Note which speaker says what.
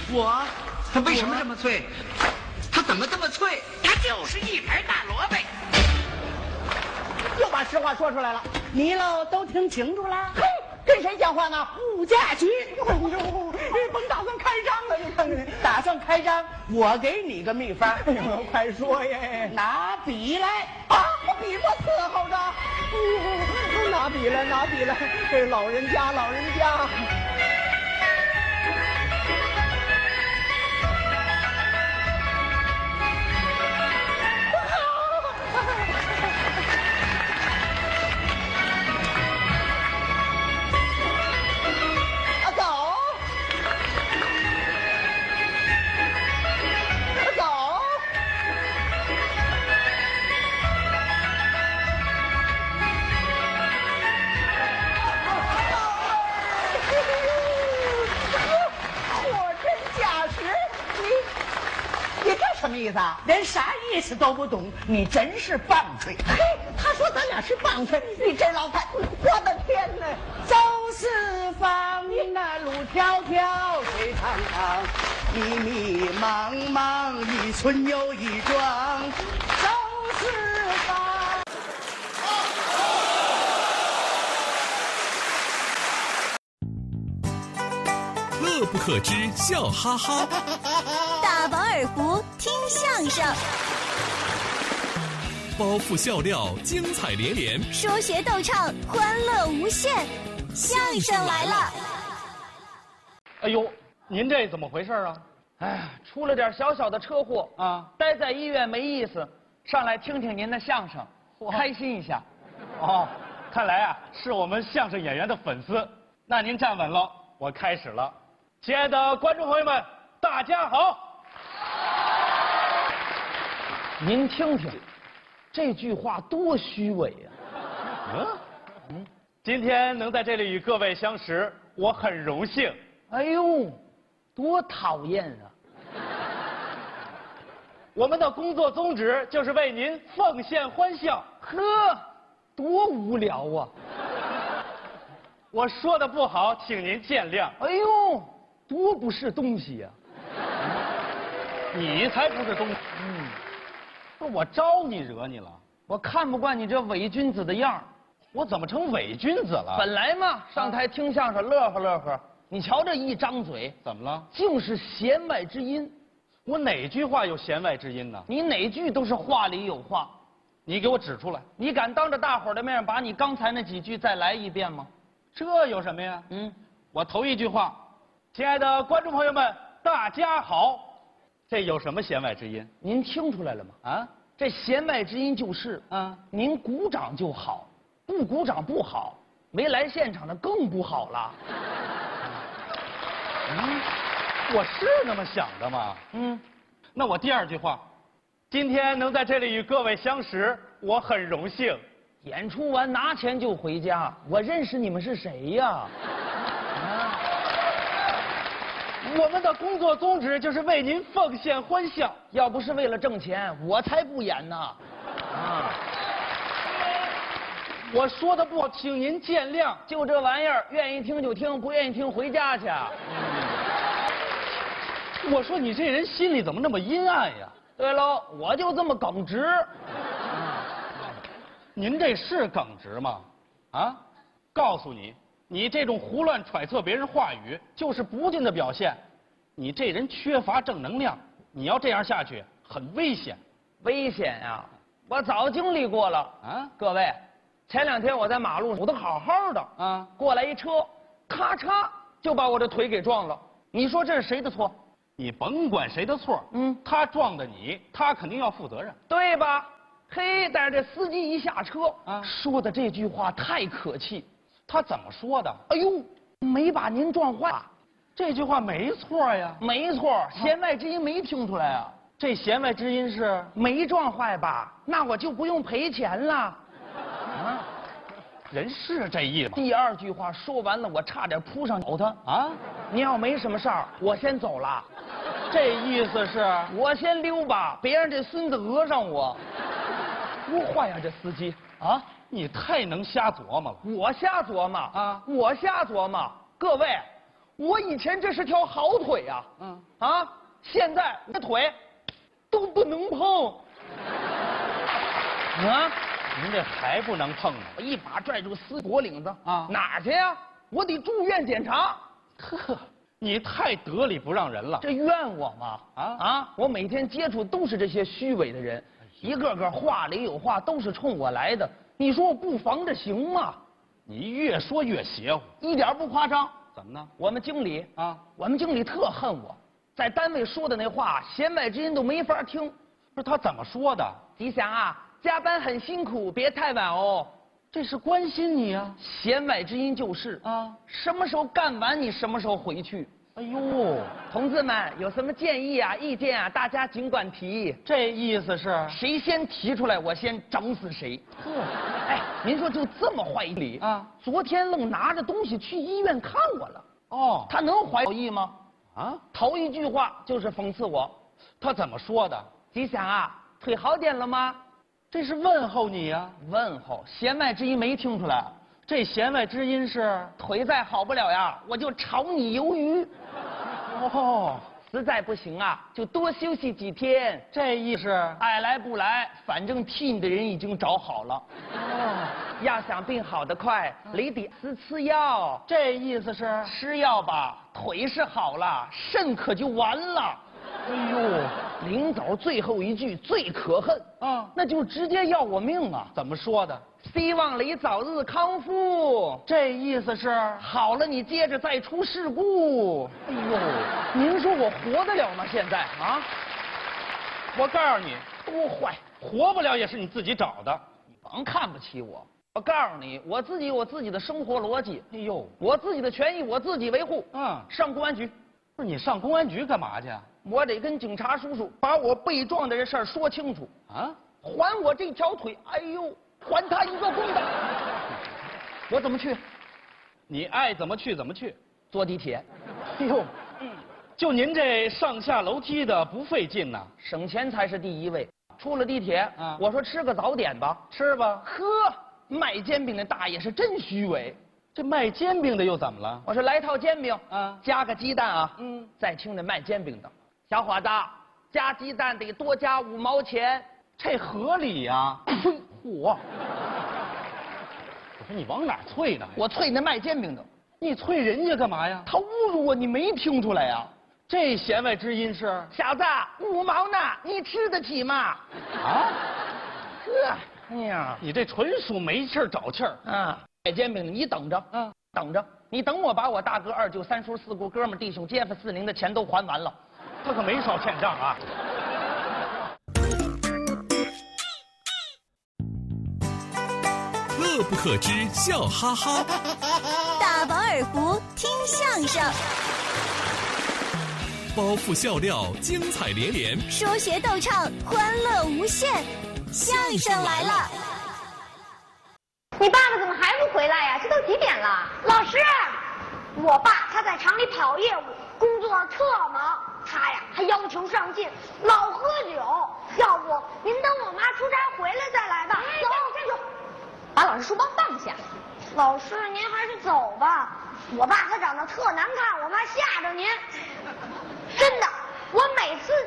Speaker 1: 他为什么这么脆？他怎么这么脆？
Speaker 2: 他就是一盘大萝卜。
Speaker 3: 又把实话说出来了，你喽都听清楚了？嘿，跟谁讲话呢？物价局。哎呦，甭打算开张了，你看看，打算开张，我给你个秘方。哎呦，快说耶！拿笔来啊！我笔我伺候着。拿笔来，拿笔来！这老人家，老人家。什么意思啊？连啥意思都不懂，你真是棒槌！嘿，他说咱俩是棒槌，你这老太，我的天哪！走四方，那路迢迢，水长长，迷迷茫茫，一村又一庄，走四方。
Speaker 4: 乐不可支，笑哈哈。
Speaker 5: 大饱耳福，听相声，
Speaker 4: 包袱笑料，精彩连连，
Speaker 5: 说学逗唱，欢乐无限。相声来了！
Speaker 6: 哎呦，您这怎么回事啊？
Speaker 7: 哎呀，出了点小小的车祸啊，待在医院没意思，上来听听您的相声，开心一下。
Speaker 6: 哦，看来啊是我们相声演员的粉丝。那您站稳了，我开始了。亲爱的观众朋友们，大家好。
Speaker 7: 您听听，这句话多虚伪呀！
Speaker 6: 今天能在这里与各位相识，我很荣幸。
Speaker 7: 哎呦，多讨厌啊！
Speaker 6: 我们的工作宗旨就是为您奉献欢笑。
Speaker 7: 呵，多无聊啊！
Speaker 6: 我说的不好，请您见谅。
Speaker 7: 哎呦，多不是东西呀！
Speaker 6: 你才不是东西。不是我招你惹你了？
Speaker 7: 我看不惯你这伪君子的样儿。
Speaker 6: 我怎么成伪君子了？
Speaker 7: 本来嘛，上台听相声乐呵乐呵，你瞧这一张嘴，
Speaker 6: 怎么了？
Speaker 7: 竟是弦外之音。
Speaker 6: 我哪句话有弦外之音呢？
Speaker 7: 你哪句都是话里有话。
Speaker 6: 你给我指出来。
Speaker 7: 你敢当着大伙儿的面把你刚才那几句再来一遍吗？
Speaker 6: 这有什么呀？我头一句话，亲爱的观众朋友们，大家好，这有什么弦外之音？
Speaker 7: 您听出来了吗？啊，这弦外之音就是您鼓掌就好，不鼓掌不好，没来现场的更不好了。
Speaker 6: 我是那么想的吗？那我第二句话，今天能在这里与各位相识，我很荣幸。
Speaker 7: 演出完拿钱就回家，我认识你们是谁呀？
Speaker 6: 我们的工作宗旨就是为您奉献欢笑。
Speaker 7: 要不是为了挣钱，我才不演呢。
Speaker 6: 我说的不好，请您见谅。
Speaker 7: 就这玩意儿，愿意听就听，不愿意听回家去。
Speaker 6: 我说你这人心里怎么那么阴暗呀？
Speaker 7: 对喽，我就这么耿直。
Speaker 6: 您这是耿直吗？啊，告诉你，你这种胡乱揣测别人话语，就是不敬的表现。你这人缺乏正能量，你要这样下去，很危险。
Speaker 7: 危险呀！我早经历过了啊！各位，前2天我在马路上走得好好的啊，过来一车，咔嚓就把我这腿给撞了。你说这是谁的错？
Speaker 6: 你甭管谁的错，他撞的你，他肯定要负责任，
Speaker 7: 对吧？嘿，但是这司机一下车说的这句话太可气。
Speaker 6: 他怎么说的？
Speaker 7: 哎呦，没把您撞坏。
Speaker 6: 这句话没错呀。
Speaker 7: 没错，弦外之音没听出来啊。
Speaker 6: 这弦外之音是
Speaker 7: 没撞坏吧？那我就不用赔钱了。
Speaker 6: 人是这意思。
Speaker 7: 第二句话说完了，我差点扑上咬他啊！您要没什么事儿，我先走了。
Speaker 6: 这意思是
Speaker 7: 我先溜吧，别让这孙子讹上我。多坏呀，这司机啊！
Speaker 6: 你太能瞎琢磨了。
Speaker 7: 我瞎琢磨啊！我瞎琢磨。各位， 我以前这是条好腿呀，现在我的腿都不能碰。啊，
Speaker 6: 您这还不能碰呢？
Speaker 7: 我一把拽住司脖领子
Speaker 6: 啊，
Speaker 7: 哪儿去呀？我得住院检查。
Speaker 6: 呵，你太得理不让人了。
Speaker 7: 这怨我吗？我每天接触都是这些虚伪的人，一个个话里有话，都是冲我来的。你说我不防着行吗？
Speaker 6: 你越说越邪乎，
Speaker 7: 一点不夸张。
Speaker 6: 怎么呢？
Speaker 7: 我们经理特恨我，在单位说的那话，弦外之音都没法听。
Speaker 6: 不是他怎么说的？
Speaker 7: 吉祥啊，加班很辛苦，别太晚哦。
Speaker 6: 这是关心你啊。
Speaker 7: 弦外之音就是什么时候干完你什么时候回去。
Speaker 6: 哎呦，
Speaker 7: 同志们有什么建议啊、意见啊，大家尽管提。
Speaker 6: 这意思是
Speaker 7: 谁先提出来，我先整死谁。哎，您说就这么坏理啊？昨天愣拿着东西去医院看我了。哦，他能怀好意吗？头一句话就是讽刺我。
Speaker 6: 他怎么说的？
Speaker 7: 吉祥啊，腿好点了吗？
Speaker 6: 这是问候你呀。
Speaker 7: 问候，弦外之音没听出来。
Speaker 6: 这弦外之音是
Speaker 7: 腿再好不了呀，我就炒你鱿鱼。
Speaker 6: 哦，
Speaker 7: 实在不行啊，就多休息几天。
Speaker 6: 这意思
Speaker 7: 爱来不来，反正替你的人已经找好了。要想病好得快，你得吃药。
Speaker 6: 这意思是
Speaker 7: 吃药吧，腿是好了，肾可就完了。
Speaker 6: 哎呦，
Speaker 7: 临走最后一句最可恨那就直接要我命啊！
Speaker 6: 怎么说的？
Speaker 7: 希望你早日康复。
Speaker 6: 这意思是
Speaker 7: 好了，你接着再出事故。哎呦，您说我活得了吗？现在啊？
Speaker 6: 我告诉你，
Speaker 7: 多坏，
Speaker 6: 活不了也是你自己找的。
Speaker 7: 你甭看不起我。我告诉你，我自己有自己的生活逻辑。
Speaker 6: 哎呦，
Speaker 7: 我自己的权益我自己维护。上公安局。
Speaker 6: 不是你上公安局干嘛去？
Speaker 7: 我得跟警察叔叔把我被撞的这事儿说清楚还我这条腿，哎呦，还他一个公道。我怎么去？
Speaker 6: 你爱怎么去怎么去。
Speaker 7: 坐地铁。
Speaker 6: 哎呦，就您这上下楼梯的不费劲呐，
Speaker 7: 省钱才是第一位。出了地铁我说吃个早点吧，
Speaker 6: 吃吧。
Speaker 7: 呵，卖煎饼的大爷是真虚伪。
Speaker 6: 这卖煎饼的又怎么了？
Speaker 7: 我说来套煎饼加个鸡蛋再听那卖煎饼的，小伙子，加鸡蛋得多加5毛钱，
Speaker 6: 这合理呀。
Speaker 7: 嚯！我
Speaker 6: 说你往哪啐呢？
Speaker 7: 我啐那卖煎饼的。
Speaker 6: 你啐人家干嘛呀？
Speaker 7: 他侮辱我，你没听出来呀？
Speaker 6: 这弦外之音是
Speaker 7: 小子，5毛呢，你吃得起吗？呵，哎呀，
Speaker 6: 你这纯属没气儿找气儿
Speaker 7: 卖煎饼的，你等着，等着，你等我把我大哥、二舅、三叔、四姑、哥们、弟兄、街坊、四邻的钱都还完了，
Speaker 6: 他可没少欠账啊。
Speaker 4: 乐不可支，笑哈哈。
Speaker 5: 大饱耳福，听相声。
Speaker 4: 包袱笑料，精彩连连。
Speaker 5: 说学逗唱，欢乐无限。相声来了。
Speaker 8: 你爸爸怎么还不回来呀？这都几点了？老师，我爸他在厂里跑业务，工作特忙，他呀还要求上进，老喝酒。要不您等我妈出差回来再来吧。走，站住！
Speaker 9: 把老师书包放下。
Speaker 8: 老师，您还是走吧。我爸他长得特难看，我怕吓着您。真的，我每次